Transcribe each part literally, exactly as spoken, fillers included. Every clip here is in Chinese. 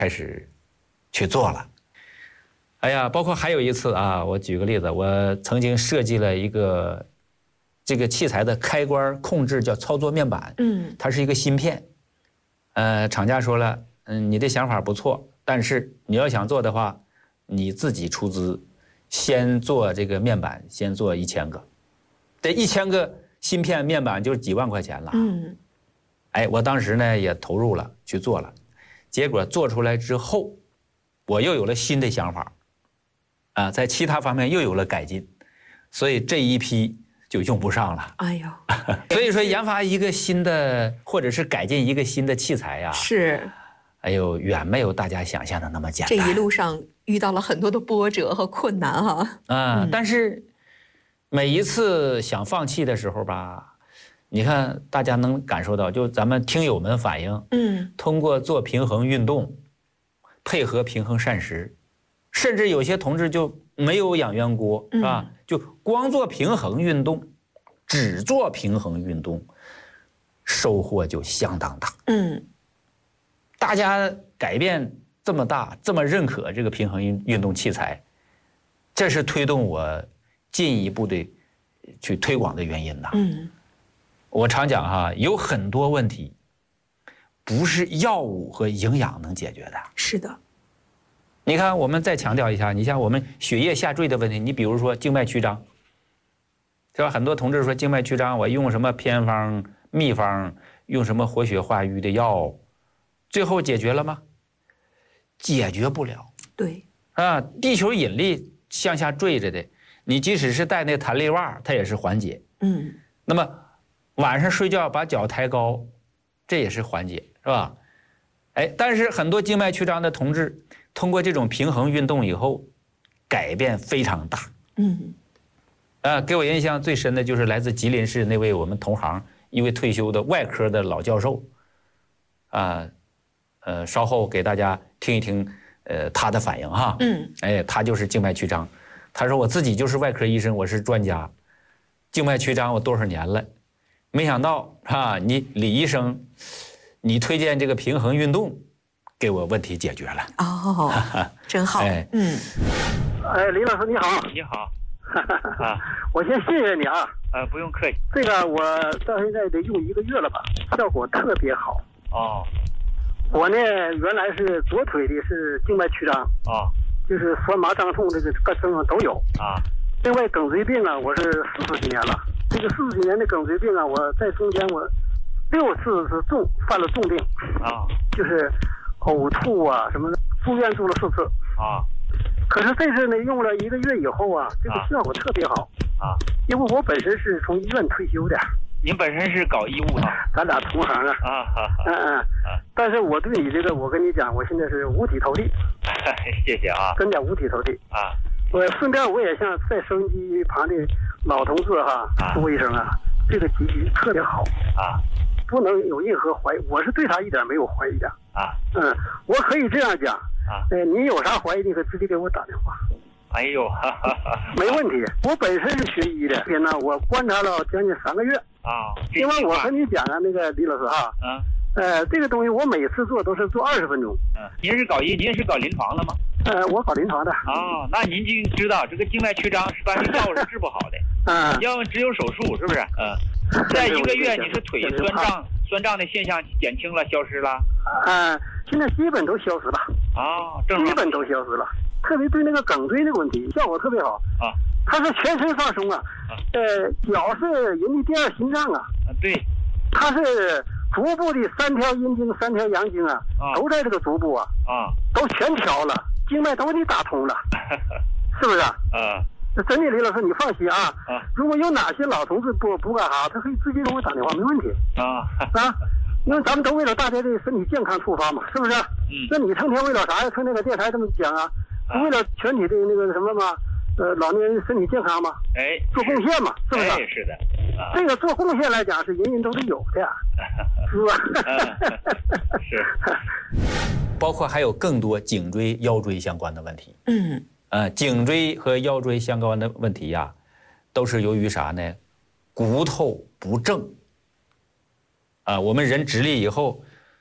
开始去做了。哎呀，包括还有一次啊，我举个例子，我曾经设计了一个这个器材的开关控制叫操作面板，嗯，它是一个芯片。呃，厂家说了，嗯，你的想法不错，但是你要想做的话，你自己出资，先做这个面板，先做一千个，这一千个芯片面板就是几万块钱了。嗯，哎，我当时呢也投入了去做了，结果做出来之后，我又有了新的想法。啊，在其他方面又有了改进，所以这一批就用不上了。哎呦，所以说研发一个新的，或者是改进一个新的器材呀、啊， 是， 哎呦，远没有大家想象的那么简单。 这一路上遇到了很多的波折和困难哈、啊。 啊、嗯，但是每一次想放弃的时候吧，你看大家能感受到，就咱们听友们反映，嗯，通过做平衡运动，配合平衡膳食。甚至有些同志就没有养渊锅，是吧？就光做平衡运动，只做平衡运动，收获就相当大。嗯，大家改变这么大，这么认可这个平衡运运动器材，这是推动我进一步的去推广的原因呐。嗯，我常讲哈，有很多问题不是药物和营养能解决的。 是的。 你看，我们再强调一下，你像我们血液下坠的问题，你比如说静脉曲张，是吧？很多同志说静脉曲张，我用什么偏方、秘方，用什么活血化瘀的药，最后解决了吗？解决不了。 对。 啊，地球引力向下坠着的，你即使是戴那弹力袜，它也是缓解。嗯。那么晚上睡觉把脚抬高，这也是缓解，是吧？哎，但是很多静脉曲张的同志。通过这种平衡运动以后，改变非常大。嗯，啊，给我印象最深的就是来自吉林市那位我们同行一位退休的外科的老教授，啊，呃，稍后给大家听一听，呃，他的反应哈。嗯，哎，他就是静脉曲张，他说我自己就是外科医生，我是专家，静脉曲张我多少年了，没想到啊，你李医生，你推荐这个平衡运动。给我问题解决了哦，真好。哎，嗯， 哎，李老师你好， 你好， 啊，我先谢谢你啊， 呃，不用客气。 这个我到现在得用一个月了吧，效果特别好。哦，我呢原来是左腿的是静脉曲张，哦，就是酸麻胀痛这个各症状都有啊。另外颈椎病啊，我是四十几年了，这个四十几年的颈椎病啊，我在中间我六次是重犯了重病啊，就是。呕吐啊什么的，住院住了四次啊。可是这次呢，用了一个月以后啊，这个效果特别好啊。因为我本身是从医院退休的。 您本身是搞医务的？ 咱俩同行啊。啊哈哈。嗯嗯。但是我对你这个，我跟你讲，我现在是五体投地。 谢谢啊。 真的五体投地啊。我顺便我也向在收音机旁的老同志哈说一声啊，这个集集特别好啊。不能有任何怀疑，我是对他一点没有怀疑的啊。嗯，我可以这样讲啊。呃，你有啥怀疑，你可直接给我打电话。 哎呦，哈哈哈， 没问题。我本身是学医的，这边呢，我观察了将近三个月啊。因为我和你讲啊，那个李老师哈，嗯，呃，这个东西我每次做都是做二十分钟。 嗯，您是搞医，您是搞临床的吗？ 呃，我搞临床的。 哦，那您就知道这个静脉曲张是般药是治不好的。嗯，要只有手术，是不是？嗯。在一个月，你是腿酸胀、酸胀的现象减轻了、消失了？ 啊，现在基本都消失了。 哦， 基本都消失了。特别对那个颈椎的问题，效果特别好。啊，它是全身放松啊。啊呃，脚是人的第二心脏啊。 啊，对。 它是足部的三条阴经、三条阳经啊，啊都在这个足部啊。啊，都全调了，经脉都给你打通了，是不是？啊。真的，李老师，你放心啊！啊，如果有哪些老同志不不干啥，他可以直接给我打电话，没问题啊啊！因为咱们都为了大家的身体健康出发嘛，是不是？嗯。那你成天为了啥呀？听那个电台这么讲啊？为了全体的那个什么嘛，呃，老年人身体健康嘛， 哎， 做贡献嘛，是不是？ 哎，是的。啊、 这个做贡献来讲是人人都得有的，是吧？ 是。 包括还有更多颈椎、腰椎相关的问题。嗯。呃，颈椎和腰椎相关的问题呀、啊，都是由于啥呢？骨头不正。啊、呃，我们人直立以后，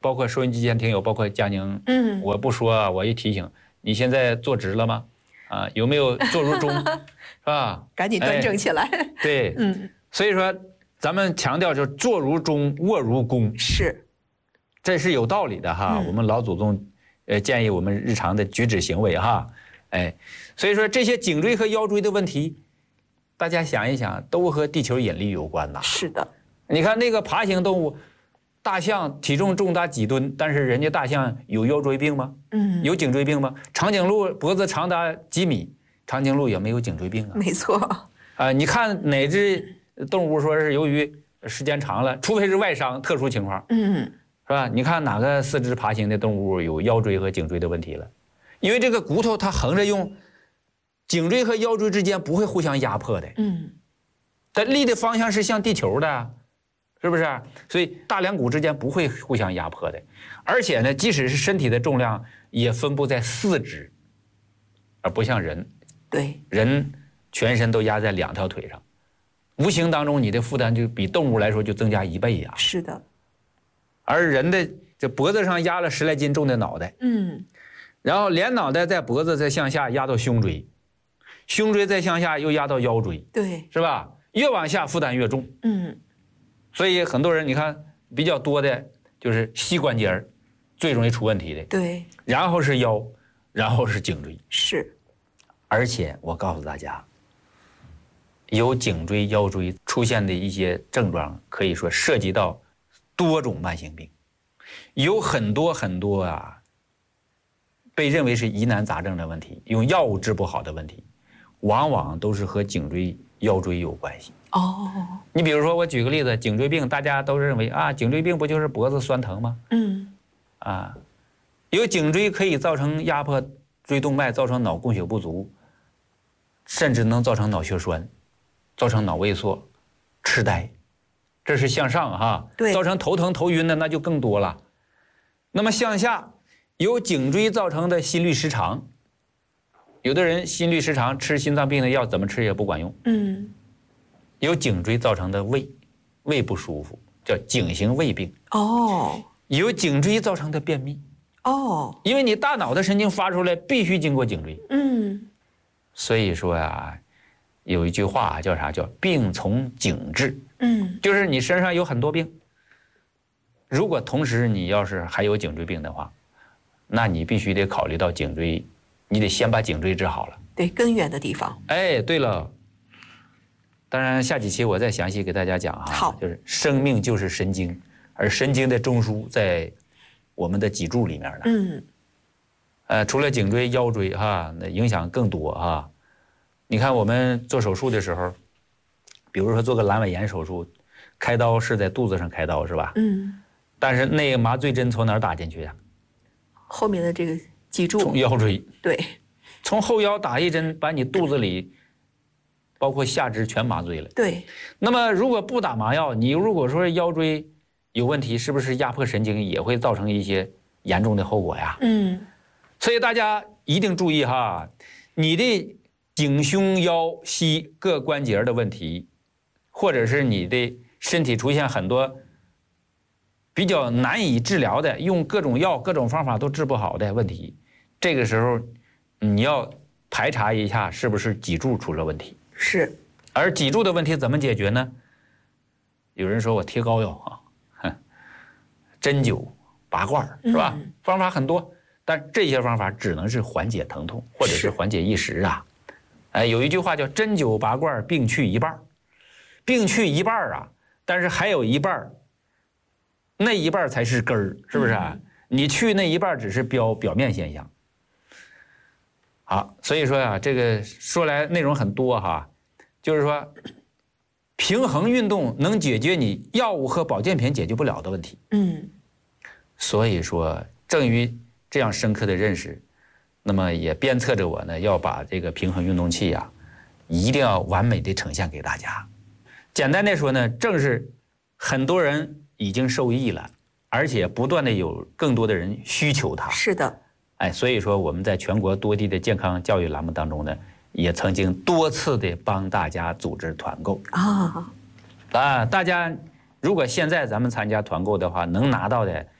包括收音机前听友，包括佳宁，嗯，我不说啊，我一提醒，你现在坐直了吗？啊，有没有坐如钟，是吧？ 赶紧端正起来。 哎、对，嗯，所以说咱们强调就是坐如钟，卧如弓， 是， 这是有道理的哈。嗯、我们老祖宗，呃，建议我们日常的举止行为哈，哎，所以说这些颈椎和腰椎的问题，大家想一想，都和地球引力有关呐。 是的， 你看那个爬行动物。大象体重重达几吨，但是人家大象有腰椎病吗？嗯，有颈椎病吗？长颈鹿脖子长达几米，长颈鹿也没有颈椎病啊。 没错。 啊、呃，你看哪只动物说是由于时间长了，除非是外伤、特殊情况，嗯，是吧？你看哪个四肢爬行的动物有腰椎和颈椎的问题了？因为这个骨头它横着用，颈椎和腰椎之间不会互相压迫的。嗯，它立的方向是向地球的。是不是？所以大梁骨之间不会互相压迫的，而且呢，即使是身体的重量也分布在四肢，而不像人。 对， 人全身都压在两条腿上，无形当中你的负担就比动物来说就增加一倍呀。 是的。 而人的这脖子上压了十来斤重的脑袋，嗯，然后连脑袋在脖子再向下压到胸椎，胸椎再向下又压到腰椎， 对， 是吧？越往下负担越重，嗯。所以很多人你看比较多的就是膝关节最容易出问题的， 对， 然后是腰，然后是颈椎， 是， 而且我告诉大家，有颈椎、腰椎出现的一些症状，可以说涉及到多种慢性病，有很多很多啊，被认为是疑难杂症的问题，用药物治不好的问题，往往都是和颈椎、腰椎有关系。哦，你比如说，我举个例子，颈椎病，大家都认为啊，颈椎病不就是脖子酸疼吗？嗯，啊，有颈椎可以造成压迫椎动脉，造成脑供血不足，甚至能造成脑血栓，造成脑萎缩、痴呆，这是向上哈。 对， 造成头疼头晕的那就更多了。那么向下，由颈椎造成的心律失常，有的人心律失常吃心脏病的药怎么吃也不管用。嗯。有颈椎造成的胃，胃不舒服，叫颈型胃病。哦，有颈椎造成的便秘。哦，因为你大脑的神经发出来必须经过颈椎。嗯，所以说呀，有一句话叫啥？叫病从颈治。嗯，就是你身上有很多病，如果同时你要是还有颈椎病的话，那你必须得考虑到颈椎，你得先把颈椎治好了。 对，根源的地方。 哎，对了。当然，下几期我再详细给大家讲啊。 好， 就是生命就是神经，而神经的中枢在我们的脊柱里面呢。嗯。呃，除了颈椎、腰椎哈，那影响更多哈。你看我们做手术的时候，比如说做个阑尾炎手术，开刀是在肚子上开刀是吧？嗯。但是那个麻醉针从哪儿打进去呀？ 后面的这个脊柱。 从腰椎。 对。 从后腰打一针，把你肚子里。包括下肢全麻醉了。 对。 那么如果不打麻药，你如果说腰椎有问题，是不是压迫神经也会造成一些严重的后果呀？嗯。所以大家一定注意哈，你的颈胸腰膝各关节的问题，或者是你的身体出现很多比较难以治疗的，用各种药各种方法都治不好的问题，这个时候你要排查一下是不是脊柱出了问题。 是， 而脊柱的问题怎么解决呢？有人说我贴膏药啊，针灸、拔罐是吧？嗯、方法很多，但这些方法只能是缓解疼痛或者是缓解一时啊。哎，有一句话叫针灸拔罐病去一半，病去一半啊，但是还有一半，那一半才是根儿，是不是啊？嗯、你去那一半只是表表面现象。好，所以说呀、啊，这个说来内容很多哈，就是说，平衡运动能解决你药物和保健品解决不了的问题。嗯，所以说，正于这样深刻的认识，那么也鞭策着我呢，要把这个平衡运动器呀，一定要完美的呈现给大家。简单的说呢，正是很多人已经受益了，而且不断的有更多的人需求它。 是的。 哎，所以说我们在全国多地的健康教育栏目当中呢，也曾经多次的帮大家组织团购啊。啊，大家如果现在咱们参加团购的话，能拿到的，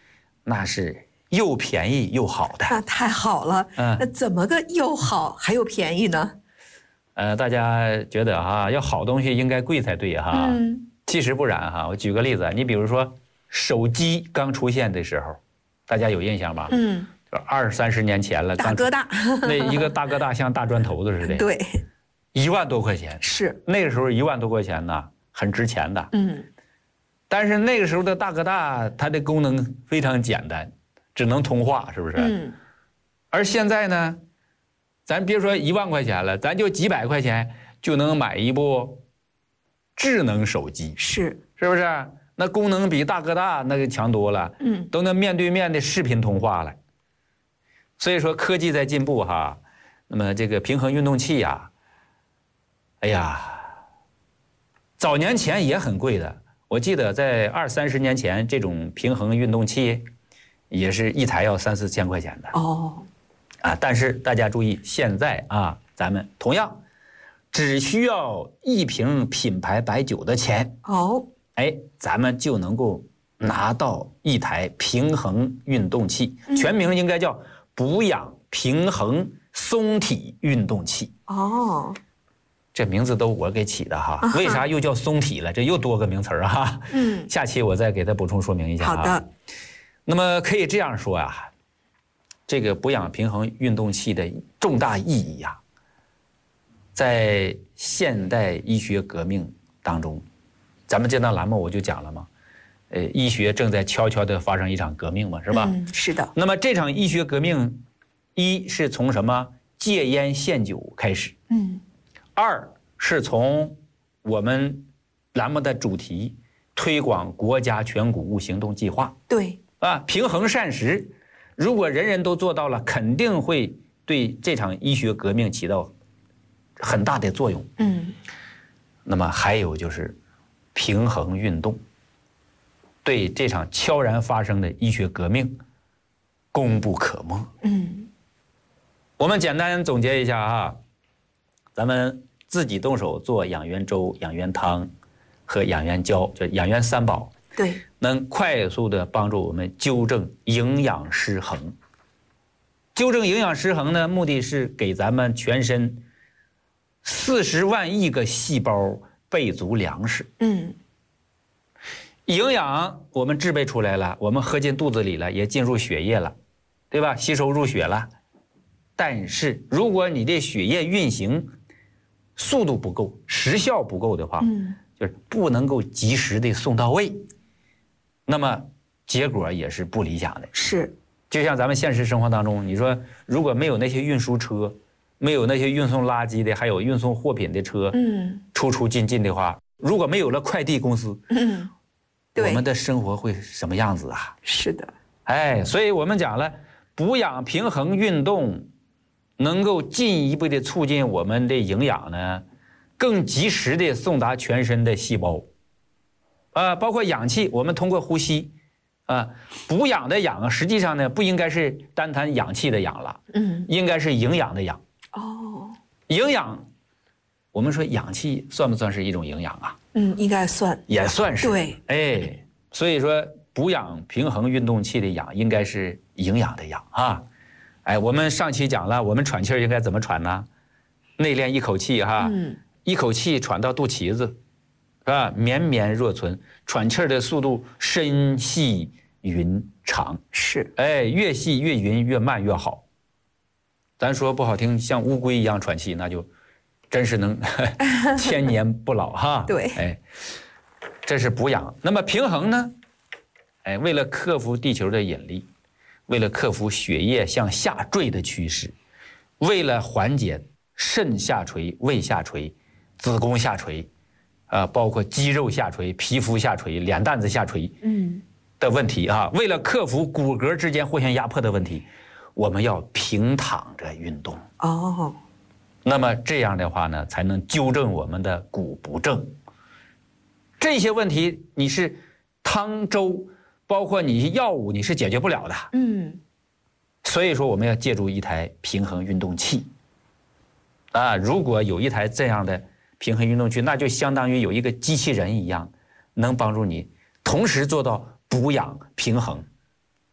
那是又便宜又好的。 那太好了。嗯，那怎么个又好还又便宜呢？ 呃，大家觉得哈，要好东西应该贵才对哈。 嗯， 其实不然哈。我举个例子，你比如说手机刚出现的时候，大家有印象吗？ 嗯， 就二三十年前了， 大哥大， 那一个大哥大像大砖头子似的。 对， 一万多块钱。 是那个时候一万多块钱呢，很值钱的。 嗯。 但是那个时候的大哥大，它的功能非常简单，只能通话，是不是？ 嗯。 而现在呢，咱别说一万块钱了，咱就几百块钱就能买一部智能手机， 是是不是？那功能比大哥大那个强多了， 嗯， 都能面对面的视频通话了。所以说科技在进步哈，那么这个平衡运动器呀，哎呀，早年前也很贵的。我记得在二三十年前，这种平衡运动器也是一台要三四千块钱的哦， 啊！但是大家注意，现在啊，咱们同样只需要一瓶品牌白酒的钱哦， 哎，咱们就能够拿到一台平衡运动器， 嗯、 全名应该叫补氧平衡松体运动器哦。 这名字都我给起的哈，为啥又叫松体了？这又多个名词儿哈。 嗯， 下期我再给他补充说明一下。 好的。 那么可以这样说啊，这个补氧平衡运动器的重大意义呀，在现代医学革命当中，咱们这档栏目我就讲了嘛，呃，医学正在悄悄地发生一场革命嘛，是吧？ 嗯，是的。 那么这场医学革命，一是从什么戒烟限酒开始， 嗯。 二是从我们栏目的主题推广国家全谷物行动计划。 对啊，平衡膳食，如果人人都做到了，肯定会对这场医学革命起到很大的作用。 嗯， 那么还有就是平衡运动，对这场悄然发生的医学革命功不可没。 嗯， 我们简单总结一下啊。咱们自己动手做养元粥、养元汤和养元胶，就养元三宝， 对， 能快速的帮助我们纠正营养失衡。纠正营养失衡呢，目的是给咱们全身四十万亿个细胞备足粮食。 嗯， 营养我们制备出来了，我们喝进肚子里了，也进入血液了，对吧？吸收入血了。但是如果你的血液运行速度不够，时效不够的话， 嗯， 就是不能够及时的送到位，那么结果也是不理想的。 是， 就像咱们现实生活当中，你说如果没有那些运输车，没有那些运送垃圾的，还有运送货品的车， 嗯， 出出进进的话，如果没有了快递公司， 嗯，对， 我们的生活会什么样子啊？ 是的， 哎，所以我们讲了，补养平衡运动能够进一步的促进我们的营养呢，更及时的送达全身的细胞，啊，包括氧气，我们通过呼吸，啊，补养的养啊，实际上呢不应该是单谈氧气的氧了， 嗯， 应该是营养的养。 哦， 营养，我们说氧气算不算是一种营养啊？ 嗯，应该算， 也算是。 对， 哎，所以说补养平衡运动器的养应该是营养的养啊。哎，我们上期讲了，我们喘气儿应该怎么喘呢？内敛一口气哈， 嗯， 一口气喘到肚脐子，是吧？绵绵若存，喘气儿的速度深细匀长， 是， 哎，越细越匀越慢越好。咱说不好听，像乌龟一样喘气，那就真是能千年不老哈。 对， 哎，这是补养。那么平衡呢？哎，为了克服地球的引力。为了克服血液向下坠的趋势，为了缓解肾下垂、胃下垂、子宫下垂，啊、呃，包括肌肉下垂、皮肤下垂、脸蛋子下垂，嗯，的问题啊，为了克服骨骼之间互相压迫的问题，我们要平躺着运动。 哦， 那么这样的话呢，才能纠正我们的骨不正。这些问题你是汤粥。包括你药物你是解决不了的， 嗯， 所以说我们要借助一台平衡运动器，啊，如果有一台这样的平衡运动器，那就相当于有一个机器人一样，能帮助你同时做到补养平衡，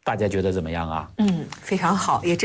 大家觉得怎么样啊？ 嗯，非常好，也。